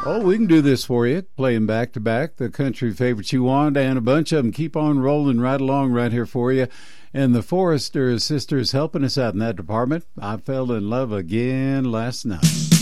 Oh, we can do this for you. Playing back-to-back, the country favorites you want, and a bunch of them keep on rolling right along right here for you. And the Forrester sisters helping us out in that department. I fell in love again last night.